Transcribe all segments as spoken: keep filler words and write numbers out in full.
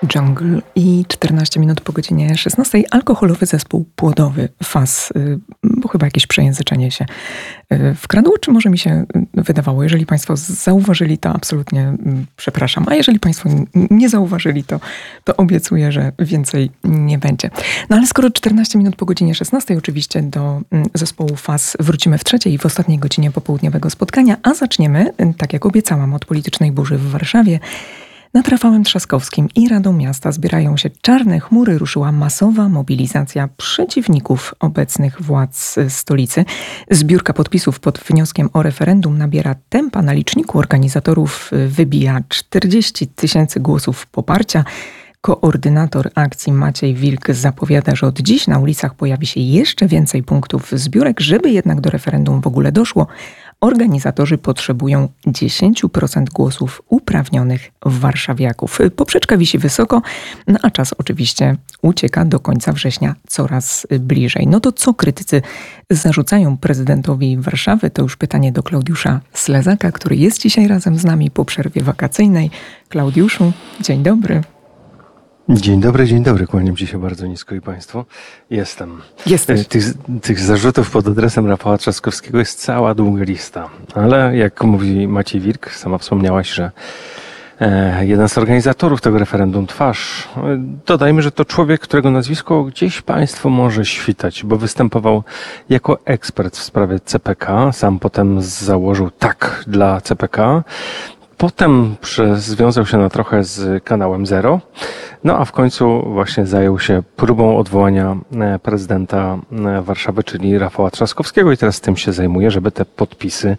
Jungle i czternaście minut po godzinie szesnastej. Alkoholowy zespół płodowy Fas, bo chyba jakieś przejęzyczenie się wkradło, czy może mi się wydawało? Jeżeli Państwo zauważyli, to absolutnie przepraszam, a jeżeli Państwo nie zauważyli, to, to obiecuję, że więcej nie będzie. No ale skoro czternaście minut po godzinie szesnastej, oczywiście do zespołu Fas wrócimy w trzeciej i w ostatniej godzinie popołudniowego spotkania, a zaczniemy, tak jak obiecałam, od politycznej burzy w Warszawie. Nad Rafałem Trzaskowskim i Radą Miasta zbierają się czarne chmury. Ruszyła masowa mobilizacja przeciwników obecnych władz stolicy. Zbiórka podpisów pod wnioskiem o referendum nabiera tempa. Na liczniku organizatorów wybija czterdzieści tysięcy głosów poparcia. Koordynator akcji Maciej Wilk zapowiada, że od dziś na ulicach pojawi się jeszcze więcej punktów zbiórek. Żeby jednak do referendum w ogóle doszło, organizatorzy potrzebują dziesięć procent głosów uprawnionych warszawiaków. Poprzeczka wisi wysoko, no a czas oczywiście ucieka, do końca września coraz bliżej. No to co krytycy zarzucają prezydentowi Warszawy? To już pytanie do Klaudiusza Slezaka, który jest dzisiaj razem z nami po przerwie wakacyjnej. Klaudiuszu, dzień dobry. Dzień dobry, dzień dobry. Kłaniam ci się bardzo nisko i Państwu. Jestem. Jesteś. Tych, tych zarzutów pod adresem Rafała Trzaskowskiego jest cała długa lista. Ale jak mówi Maciej Wilk, sama wspomniałaś, że e, jeden z organizatorów tego referendum, Twarz, dodajmy, że to człowiek, którego nazwisko gdzieś Państwu może świtać, bo występował jako ekspert w sprawie C P K. Sam potem założył Tak dla C P K. Potem związał się na trochę z kanałem Zero, no a w końcu właśnie zajął się próbą odwołania prezydenta Warszawy, czyli Rafała Trzaskowskiego i teraz tym się zajmuje, żeby te podpisy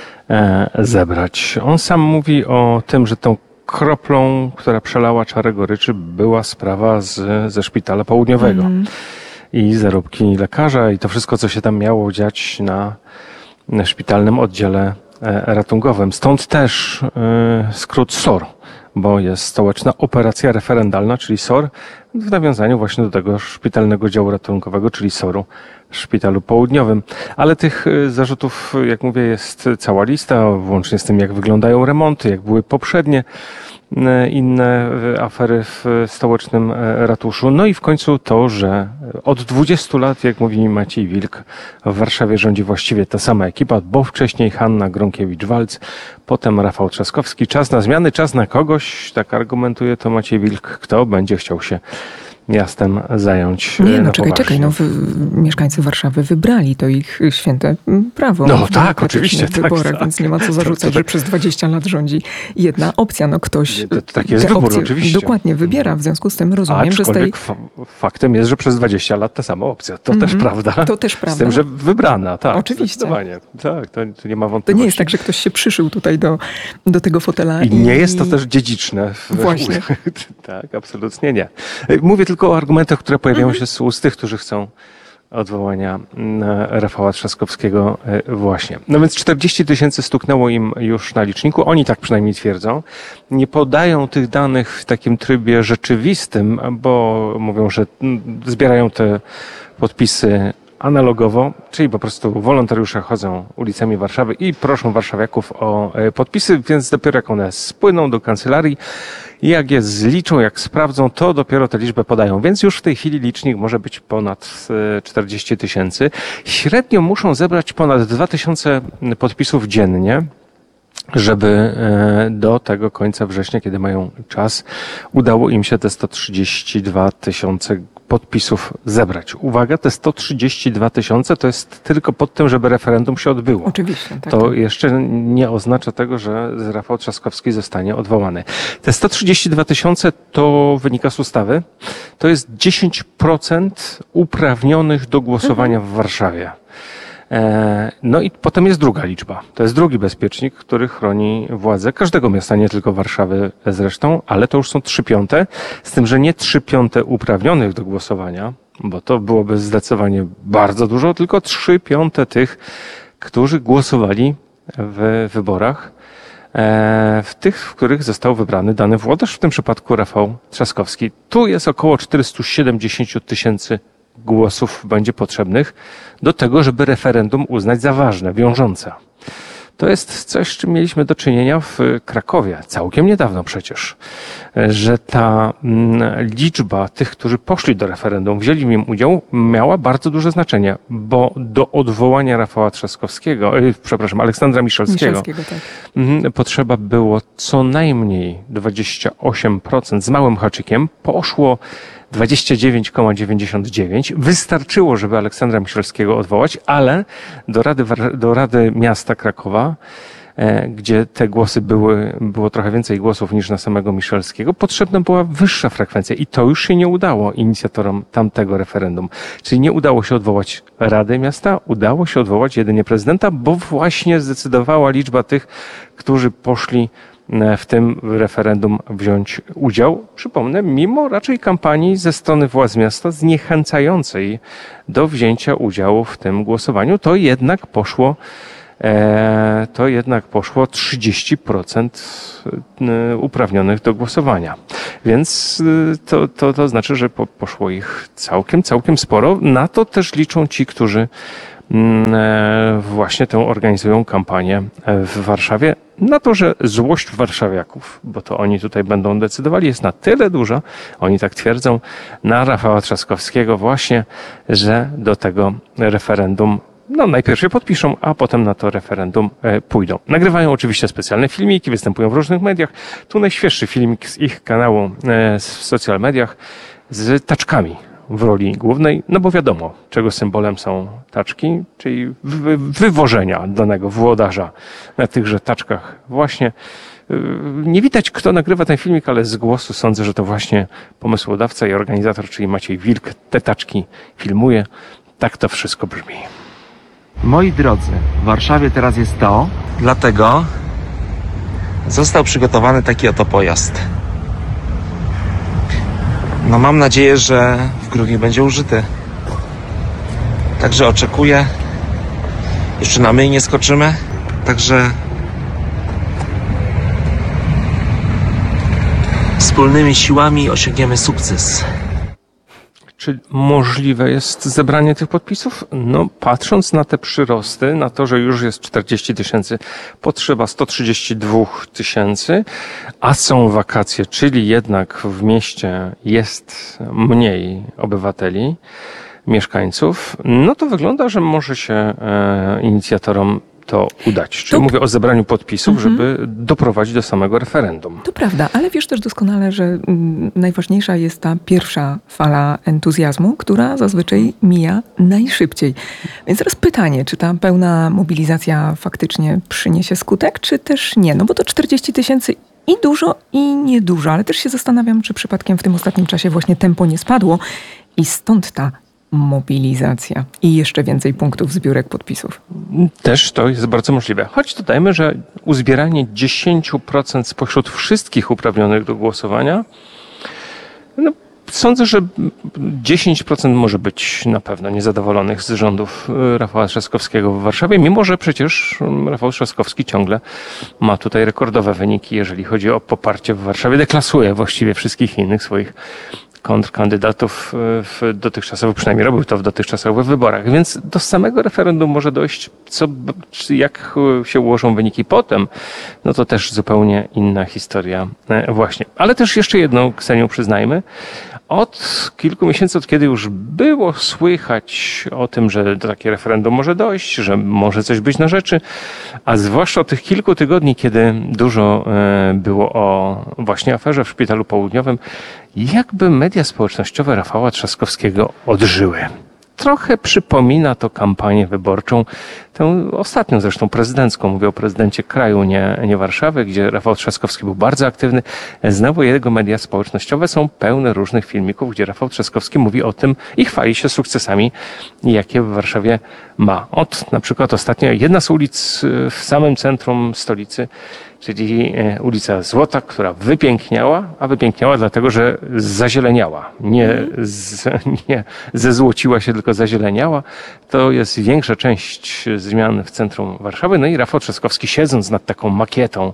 zebrać. On sam mówi o tym, że tą kroplą, która przelała czarę goryczy, była sprawa z, ze szpitala południowego mm. i zarobki lekarza i to wszystko, co się tam miało dziać na, na szpitalnym oddziale ratunkowym. Stąd też yy, skrót S O R, bo jest Stołeczna Operacja Referendalna, czyli S O R, w nawiązaniu właśnie do tego szpitalnego działu ratunkowego, czyli S O R-u w Szpitalu Południowym. Ale tych yy, zarzutów, jak mówię, jest cała lista, włącznie z tym, jak wyglądają remonty, jak były poprzednie yy, inne yy, afery w stołecznym yy, ratuszu. No i w końcu to, że od dwudziestu lat, jak mówi Maciej Wilk, w Warszawie rządzi właściwie ta sama ekipa, bo wcześniej Hanna Gronkiewicz-Waltz, potem Rafał Trzaskowski. Czas na zmiany, czas na kogoś, tak argumentuje to Maciej Wilk, kto będzie chciał się miastem zająć. Nie, no czekaj, czekaj, no wy, mieszkańcy Warszawy wybrali, to ich święte prawo. No tak, oczywiście. W wyborach, tak, więc nie ma co zarzucać, to, to, to, że przez dwadzieścia lat rządzi jedna opcja. No ktoś to, to tak jest wybór, opcje oczywiście. Dokładnie wybiera, w związku z tym rozumiem, że z tej... fa- faktem jest, że przez dwadzieścia lat ta sama opcja. To mm-hmm. też prawda. To też prawda. Z tym, że wybrana, tak. Oczywiście. Tak, to, to nie ma wątpliwości. To nie jest tak, że ktoś się przyszył tutaj do, do tego fotela. I, i nie jest to też dziedziczne. Właśnie. Tak, absolutnie nie. Mówię tylko o argumentach, które pojawiają się z ust tych, którzy chcą odwołania Rafała Trzaskowskiego właśnie. No więc czterdzieści tysięcy stuknęło im już na liczniku. Oni tak przynajmniej twierdzą. Nie podają tych danych w takim trybie rzeczywistym, bo mówią, że zbierają te podpisy analogowo, czyli po prostu wolontariusze chodzą ulicami Warszawy i proszą warszawiaków o podpisy, więc dopiero jak one spłyną do kancelarii, jak je zliczą, jak sprawdzą, to dopiero tę liczbę podają. Więc już w tej chwili licznik może być ponad czterdzieści tysięcy. Średnio muszą zebrać ponad dwa tysiące podpisów dziennie, żeby do tego końca września, kiedy mają czas, udało im się te sto trzydzieści dwa tysiące podpisów zebrać. Uwaga, te sto trzydzieści dwa tysiące to jest tylko pod tym, żeby referendum się odbyło. Oczywiście. Tak, to tak. jeszcze nie oznacza tego, że Rafał Trzaskowski zostanie odwołany. Te sto trzydzieści dwa tysiące to wynika z ustawy. To jest dziesięć procent uprawnionych do głosowania mhm. w Warszawie. No i potem jest druga liczba. To jest drugi bezpiecznik, który chroni władzę każdego miasta, nie tylko Warszawy zresztą, ale to już są trzy piąte, z tym, że nie trzy piąte uprawnionych do głosowania, bo to byłoby zdecydowanie bardzo dużo, tylko trzy piąte tych, którzy głosowali w wyborach, w tych, w których został wybrany dany włodarz, w tym przypadku Rafał Trzaskowski. Tu jest około czterysta siedemdziesiąt tysięcy głosów będzie potrzebnych do tego, żeby referendum uznać za ważne, wiążące. To jest coś, z czym mieliśmy do czynienia w Krakowie, całkiem niedawno przecież, że ta liczba tych, którzy poszli do referendum, wzięli w nim udział, miała bardzo duże znaczenie, bo do odwołania Rafała Trzaskowskiego, przepraszam, Aleksandra Miszalskiego, Miszalskiego tak. potrzeba było co najmniej dwadzieścia osiem procent z małym haczykiem, poszło dwadzieścia dziewięć przecinek dziewięćdziesiąt dziewięć. Wystarczyło, żeby Aleksandra Miszalskiego odwołać, ale do Rady, do Rady Miasta Krakowa, gdzie te głosy były, było trochę więcej głosów niż na samego Miszalskiego, potrzebna była wyższa frekwencja i to już się nie udało inicjatorom tamtego referendum. Czyli nie udało się odwołać Rady Miasta, udało się odwołać jedynie prezydenta, bo właśnie zdecydowała liczba tych, którzy poszli w tym referendum wziąć udział. Przypomnę, mimo raczej kampanii ze strony władz miasta zniechęcającej do wzięcia udziału w tym głosowaniu, to jednak poszło e, to jednak poszło trzydzieści procent uprawnionych do głosowania. Więc to, to, to znaczy, że po, poszło ich całkiem, całkiem sporo. Na to też liczą ci, którzy właśnie tę organizują kampanię w Warszawie. Na to, że złość warszawiaków, bo to oni tutaj będą decydowali, jest na tyle duża, oni tak twierdzą, na Rafała Trzaskowskiego właśnie, że do tego referendum no najpierw się podpiszą, a potem na to referendum pójdą. Nagrywają oczywiście specjalne filmiki, występują w różnych mediach. Tu najświeższy filmik z ich kanału w social mediach z taczkami w roli głównej, no bo wiadomo, czego symbolem są taczki, czyli wy- wywożenia danego włodarza na tychże taczkach. Właśnie nie widać, kto nagrywa ten filmik, ale z głosu sądzę, że to właśnie pomysłodawca i organizator, czyli Maciej Wilk, te taczki filmuje. Tak to wszystko brzmi. Moi drodzy, w Warszawie teraz jest to, dlatego został przygotowany taki oto pojazd. No mam nadzieję, że w grudniu będzie użyty. Także oczekuję. Jeszcze na myj nie skoczymy. Także wspólnymi siłami osiągniemy sukces. Czy możliwe jest zebranie tych podpisów? No, patrząc na te przyrosty, na to, że już jest czterdzieści tysięcy, potrzeba sto trzydzieści dwa tysięcy, a są wakacje, czyli jednak w mieście jest mniej obywateli, mieszkańców, no to wygląda, że może się e, inicjatorom to udać. Czyli to... mówię o zebraniu podpisów, mhm. żeby doprowadzić do samego referendum. To prawda, ale wiesz też doskonale, że mm, najważniejsza jest ta pierwsza fala entuzjazmu, która zazwyczaj mija najszybciej. Więc teraz pytanie, czy ta pełna mobilizacja faktycznie przyniesie skutek, czy też nie? No bo to czterdzieści tysięcy i dużo, i niedużo, ale też się zastanawiam, czy przypadkiem w tym ostatnim czasie właśnie tempo nie spadło i stąd ta mobilizacja i jeszcze więcej punktów zbiórek podpisów. Też to jest bardzo możliwe. Choć dodajmy, że uzbieranie dziesięć procent spośród wszystkich uprawnionych do głosowania, no, sądzę, że dziesięć procent może być na pewno niezadowolonych z rządów Rafała Trzaskowskiego w Warszawie, mimo że przecież Rafał Trzaskowski ciągle ma tutaj rekordowe wyniki, jeżeli chodzi o poparcie w Warszawie. Deklasuje właściwie wszystkich innych swoich kontrkandydatów w dotychczasowych, przynajmniej robił to w dotychczasowych wyborach. Więc do samego referendum może dojść, co, jak się ułożą wyniki potem, no to też zupełnie inna historia właśnie. Ale też jeszcze jedną, Ksenią, przyznajmy, od kilku miesięcy, od kiedy już było słychać o tym, że do takiego referendum może dojść, że może coś być na rzeczy, a zwłaszcza od tych kilku tygodni, kiedy dużo było o właśnie aferze w Szpitalu Południowym, jakby media społecznościowe Rafała Trzaskowskiego odżyły. Trochę przypomina to kampanię wyborczą, tę ostatnią zresztą prezydencką, mówię o prezydencie kraju, nie, nie Warszawy, gdzie Rafał Trzaskowski był bardzo aktywny. Znowu jego media społecznościowe są pełne różnych filmików, gdzie Rafał Trzaskowski mówi o tym i chwali się sukcesami, jakie w Warszawie ma. Od na przykład ostatnio jedna z ulic w samym centrum stolicy, czyli ulica Złota, która wypiękniała, a wypiękniała dlatego, że zazieleniała. Nie, z, nie zezłociła się, tylko zazieleniała. To jest większa część zmian w centrum Warszawy. No i Rafał Trzaskowski, siedząc nad taką makietą,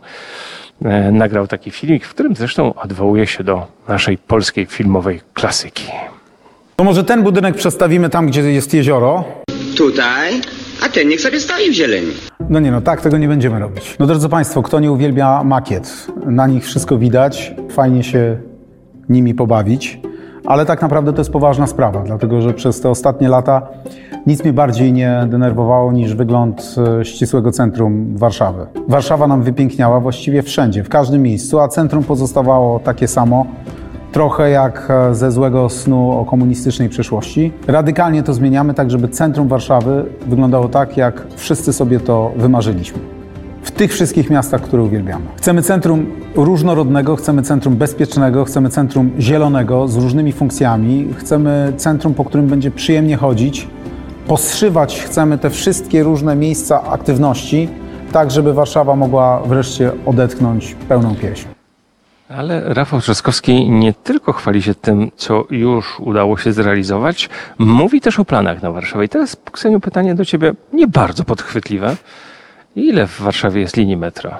e, nagrał taki filmik, w którym zresztą odwołuje się do naszej polskiej filmowej klasyki. To może ten budynek przestawimy tam, gdzie jest jezioro? Tutaj? a ten niech sobie stoi w zieleni. No nie no, tak tego nie będziemy robić. No drodzy Państwo, kto nie uwielbia makiet? Na nich wszystko widać, fajnie się nimi pobawić, ale tak naprawdę to jest poważna sprawa, dlatego że przez te ostatnie lata nic mnie bardziej nie denerwowało niż wygląd ścisłego centrum Warszawy. Warszawa nam wypiękniała właściwie wszędzie, w każdym miejscu, a centrum pozostawało takie samo, trochę jak ze złego snu o komunistycznej przeszłości. Radykalnie to zmieniamy tak, żeby centrum Warszawy wyglądało tak, jak wszyscy sobie to wymarzyliśmy. W tych wszystkich miastach, które uwielbiamy. Chcemy centrum różnorodnego, chcemy centrum bezpiecznego, chcemy centrum zielonego z różnymi funkcjami, chcemy centrum, po którym będzie przyjemnie chodzić, poszywać chcemy te wszystkie różne miejsca aktywności, tak żeby Warszawa mogła wreszcie odetchnąć pełną pieśń. Ale Rafał Trzaskowski nie tylko chwali się tym, co już udało się zrealizować, mówi też o planach na Warszawę. I teraz, Kseniu, pytanie do ciebie nie bardzo podchwytliwe. Ile w Warszawie jest linii metra?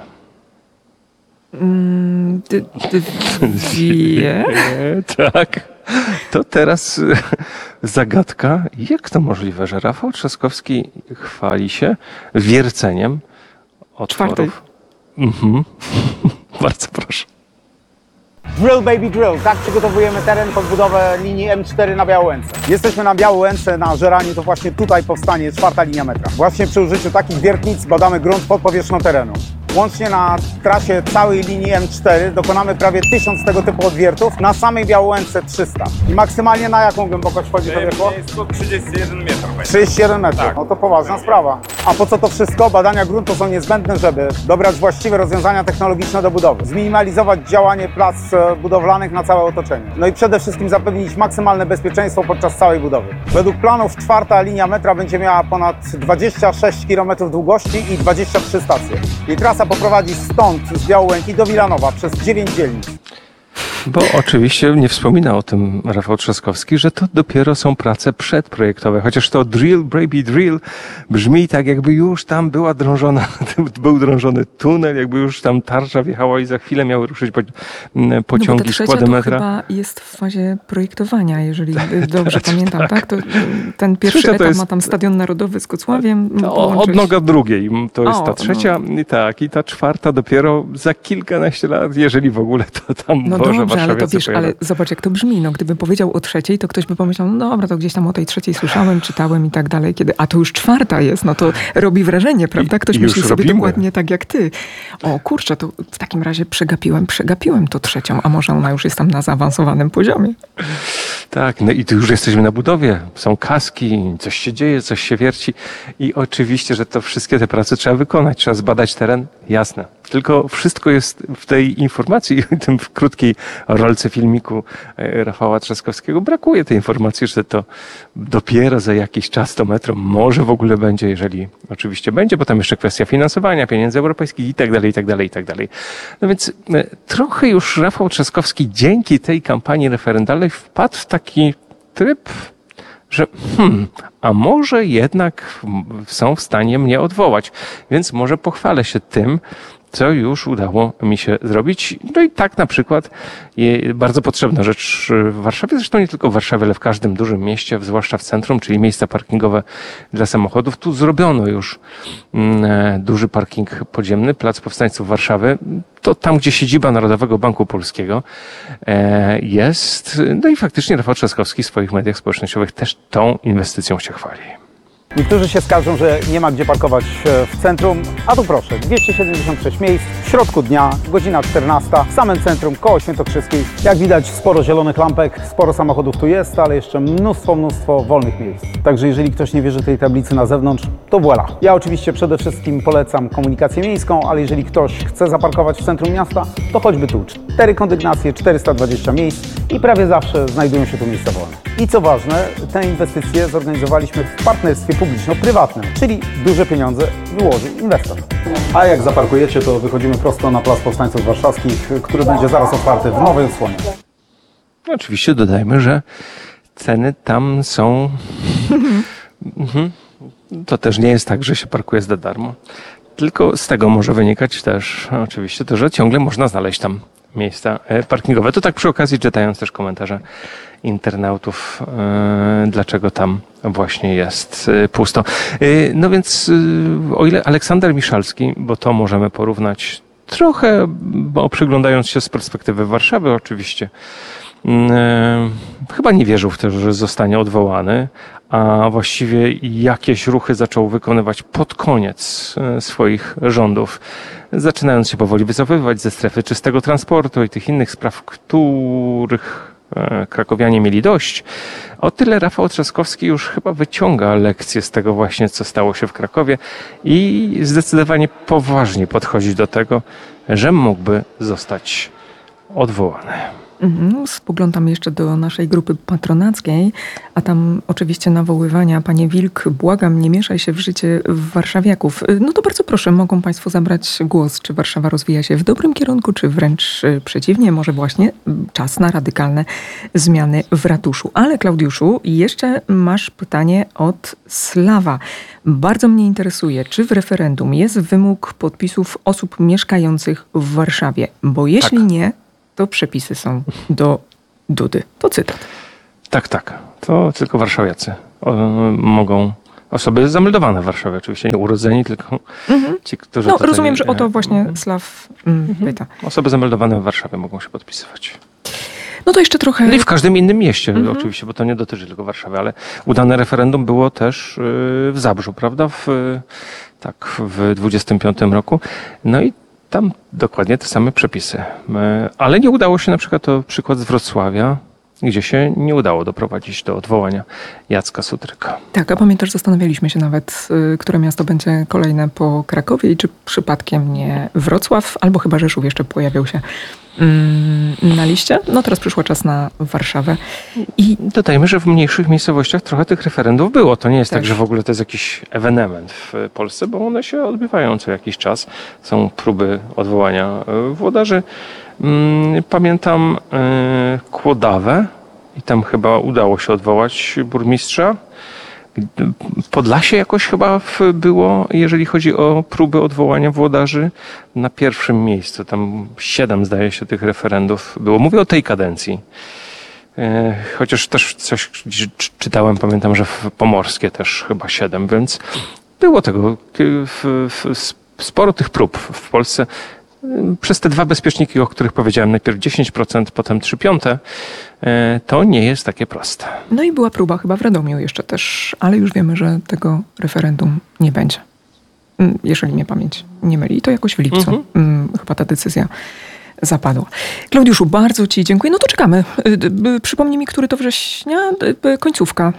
Mm, d- d- dwie? Tak. To teraz zagadka. Jak to możliwe, że Rafał Trzaskowski chwali się wierceniem otworów? Czwartej. Mhm. Bardzo proszę. Drill baby drill, tak przygotowujemy teren pod budowę linii M cztery na Białołęce. Jesteśmy na Białołęce, na Żeraniu, to właśnie tutaj powstanie czwarta linia metra. Właśnie przy użyciu takich wiertnic badamy grunt pod powierzchnią terenu. Łącznie na trasie całej linii M cztery dokonamy prawie tysiąc tego typu odwiertów, na samej Białołęce trzysta. I maksymalnie na jaką głębokość wchodzi to wiertło? trzydzieści jeden metrów. trzydzieści jeden metrów, no to poważna sprawa. A po co to wszystko? Badania gruntu są niezbędne, żeby dobrać właściwe rozwiązania technologiczne do budowy, zminimalizować działanie plac budowlanych na całe otoczenie. No i przede wszystkim zapewnić maksymalne bezpieczeństwo podczas całej budowy. Według planów czwarta linia metra będzie miała ponad dwadzieścia sześć kilometrów długości i dwadzieścia trzy stacje. Jej trasa poprowadzi stąd z Białołęki do Wilanowa przez dziewięć dzielnic. Bo oczywiście nie wspomina o tym Rafał Trzaskowski, że to dopiero są prace przedprojektowe, chociaż to drill, baby drill brzmi tak, jakby już tam była drążona, był drążony tunel, jakby już tam tarcza wjechała i za chwilę miały ruszyć po, pociągi no składy metra. To chyba jest w fazie projektowania, jeżeli dobrze tak, pamiętam, tak? tak? To ten pierwszy Trzecia to etap jest- ma tam Stadion Narodowy z Kocławiem. To połączyć- odnoga drugiej, to jest O, ta trzecia i tak, i ta czwarta dopiero za kilkanaście lat, jeżeli w ogóle to tam No może dobrze, ale to warszawiacy wiesz, pojadą. ale zobacz jak to brzmi. No, gdybym powiedział o trzeciej, to ktoś by pomyślał, no dobra, to gdzieś tam o tej trzeciej słyszałem, czytałem i tak dalej. Kiedy, a to już czwarta jest, no to robi wrażenie, prawda? Ktoś I myśli już sobie robimy. dokładnie tak jak ty. O kurczę, to w takim razie przegapiłem, przegapiłem to trzecią, a może ona już jest tam na zaawansowanym poziomie. Tak, no i tu już jesteśmy na budowie. Są kaski, coś się dzieje, coś się wierci. I oczywiście, że to wszystkie te prace trzeba wykonać. Trzeba zbadać teren, jasne. Tylko wszystko jest w tej informacji, w tym w krótkiej rolce filmiku e, Rafała Trzaskowskiego. Brakuje tej informacji, że to dopiero za jakiś czas to metro może w ogóle będzie, jeżeli oczywiście będzie, bo tam jeszcze kwestia finansowania, pieniędzy europejskich i tak dalej, i tak dalej, i tak dalej. No więc e, trochę już Rafał Trzaskowski dzięki tej kampanii referendalnej wpadł w taki tryb, że hmm, a może jednak są w stanie mnie odwołać, więc może pochwalę się tym, co już udało mi się zrobić. No i tak na przykład je- bardzo potrzebna rzecz w Warszawie, zresztą nie tylko w Warszawie, ale w każdym dużym mieście, zwłaszcza w centrum, czyli miejsca parkingowe dla samochodów. Tu zrobiono już mm, duży parking podziemny, Plac Powstańców Warszawy. To tam, gdzie siedziba Narodowego Banku Polskiego e, jest. No i faktycznie Rafał Trzaskowski w swoich mediach społecznościowych też tą inwestycją się chwali. Niektórzy się skarżą, że nie ma gdzie parkować w centrum, a tu proszę, dwieście siedemdziesiąt sześć miejsc, w środku dnia, godzina czternasta, w samym centrum, koło Świętokrzyskiej. Jak widać, sporo zielonych lampek, sporo samochodów tu jest, ale jeszcze mnóstwo, mnóstwo wolnych miejsc. Także jeżeli ktoś nie wierzy tej tablicy na zewnątrz, to voilà. Ja oczywiście przede wszystkim polecam komunikację miejską, ale jeżeli ktoś chce zaparkować w centrum miasta, to choćby tu. Cztery kondygnacje, czterysta dwadzieścia miejsc i prawie zawsze znajdują się tu miejsca wolne. I co ważne, te inwestycje zorganizowaliśmy w partnerstwie publiczno-prywatnym, czyli duże pieniądze wyłożył inwestor. A jak zaparkujecie, to wychodzimy prosto na Plac Powstańców Warszawskich, który będzie zaraz otwarty w nowej odsłonie. Oczywiście dodajmy, że ceny tam są... Mhm. To też nie jest tak, że się parkuje za darmo. Tylko z tego może wynikać też oczywiście to, że ciągle można znaleźć tam miejsca parkingowe. To tak przy okazji, czytając też komentarze internautów, dlaczego tam właśnie jest pusto. No więc o ile Aleksander Miszalski, bo to możemy porównać trochę, bo przyglądając się z perspektywy Warszawy oczywiście, chyba nie wierzył w to, że zostanie odwołany, a właściwie jakieś ruchy zaczął wykonywać pod koniec swoich rządów, zaczynając się powoli wycofywać ze strefy czystego transportu i tych innych spraw, których krakowianie mieli dość. O tyle Rafał Trzaskowski już chyba wyciąga lekcje z tego właśnie, co stało się w Krakowie i zdecydowanie poważnie podchodzi do tego, że mógłby zostać odwołany. Spoglądam jeszcze do naszej grupy patronackiej, a tam oczywiście nawoływania. Panie Wilk, błagam, nie mieszaj się w życie warszawiaków. No to bardzo proszę, mogą Państwo zabrać głos, czy Warszawa rozwija się w dobrym kierunku, czy wręcz przeciwnie, może właśnie czas na radykalne zmiany w ratuszu. Ale Klaudiuszu, jeszcze masz pytanie od Sława. Bardzo mnie interesuje, czy w referendum jest wymóg podpisów osób mieszkających w Warszawie, bo jeśli tak. nie, to przepisy są do Dudy. To cytat. Tak, tak. To tylko warszawiacy o, mogą, osoby zameldowane w Warszawie oczywiście, nie urodzeni, tylko mhm. ci, którzy No tutaj, rozumiem, że o to właśnie Sław mm, mhm. pyta. Osoby zameldowane w Warszawie mogą się podpisywać. No to jeszcze trochę... No i w każdym innym mieście mhm. oczywiście, bo to nie dotyczy tylko Warszawy, ale udane referendum było też w Zabrzu, prawda? W, tak, w dwudziestym piątym roku. No i tam dokładnie te same przepisy. Ale nie udało się, na przykład to przykład z Wrocławia, gdzie się nie udało doprowadzić do odwołania Jacka Sutryka. Tak, a pamiętasz, zastanawialiśmy się nawet, które miasto będzie kolejne po Krakowie i czy przypadkiem nie Wrocław, albo chyba Rzeszów jeszcze pojawiał się na liście. No teraz przyszło czas na Warszawę. I dodajmy, że w mniejszych miejscowościach trochę tych referendów było. To nie jest tak, tak że w ogóle to jest jakiś ewenement w Polsce, bo one się odbywają co jakiś czas. Są próby odwołania włodarzy. Pamiętam Kłodawę i tam chyba udało się odwołać burmistrza. Podlasie jakoś chyba było, jeżeli chodzi o próby odwołania włodarzy, na pierwszym miejscu. Tam siedem, zdaje się, tych referendów było. Mówię o tej kadencji. Chociaż też coś czytałem, pamiętam, że w Pomorskie też chyba siedem, więc było tego w, w, sporo tych prób w Polsce. Przez te dwa bezpieczniki, o których powiedziałem, najpierw dziesięć procent, potem trzy piąte, to nie jest takie proste. No i była próba chyba w Radomiu jeszcze też, ale już wiemy, że tego referendum nie będzie. Jeżeli mnie pamięć nie myli. I to jakoś w lipcu mhm. chyba ta decyzja zapadła. Klaudiuszu, bardzo Ci dziękuję. No to czekamy. Przypomnij mi, który to września? Końcówka.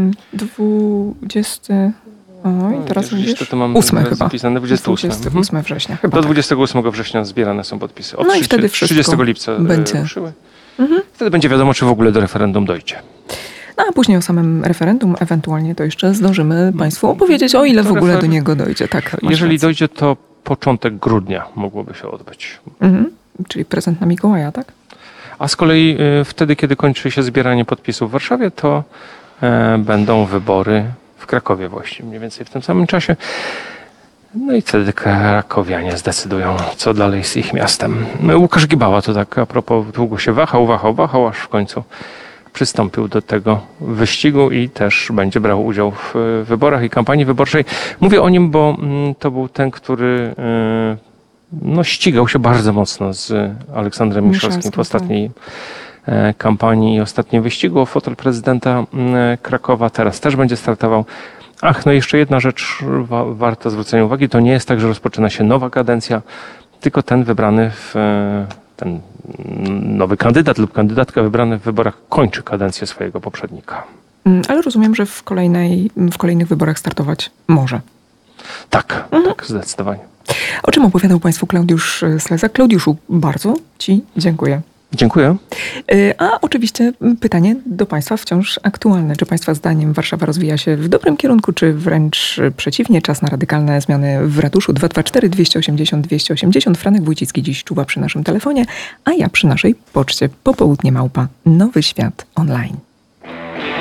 dwudziesty Oj, teraz widzisz, to mam ósmy chyba. Zapisane dwudziestego ósmego dwudziestego ósmego września chyba. Do dwudziestego ósmego września zbierane są podpisy. Od no i wtedy trzydziestego lipca będzie. ruszyły. Mhm. Wtedy będzie wiadomo, czy w ogóle do referendum dojdzie. No, a później o samym referendum ewentualnie to jeszcze zdążymy Państwu opowiedzieć, o ile w ogóle do niego dojdzie. Tak, jeżeli dojdzie, to początek grudnia mogłoby się odbyć. Mhm. Czyli prezent na Mikołaja, tak? A z kolei y, wtedy, kiedy kończy się zbieranie podpisów w Warszawie, to y, będą wybory w Krakowie właśnie, mniej więcej w tym samym czasie. No i wtedy krakowianie zdecydują, co dalej z ich miastem. Łukasz Gibała to tak a propos długo się wahał, wahał, wahał, aż w końcu przystąpił do tego wyścigu i też będzie brał udział w wyborach i kampanii wyborczej. Mówię o nim, bo to był ten, który no, ścigał się bardzo mocno z Aleksandrem Miszalskim w ostatniej kampanii i ostatnim wyścigu o fotel prezydenta Krakowa. Teraz też będzie startował. Ach, no jeszcze jedna rzecz wa- warta zwrócenia uwagi. To nie jest tak, że rozpoczyna się nowa kadencja, tylko ten wybrany w ten nowy kandydat lub kandydatka wybrany w wyborach kończy kadencję swojego poprzednika. Ale rozumiem, że w, kolejnej, w kolejnych wyborach startować może. Tak, mhm. tak, zdecydowanie. O czym opowiadał Państwu Klaudiusz Slezak. Klaudiuszu, bardzo Ci dziękuję. Dziękuję. A oczywiście pytanie do Państwa wciąż aktualne. Czy Państwa zdaniem Warszawa rozwija się w dobrym kierunku, czy wręcz przeciwnie? Czas na radykalne zmiany w ratuszu. Dwa dwa cztery dwieście osiemdziesiąt dwieście osiemdziesiąt. Franek Wójcicki dziś czuwa przy naszym telefonie, a ja przy naszej poczcie. Popołudnie małpa Nowy Świat Online.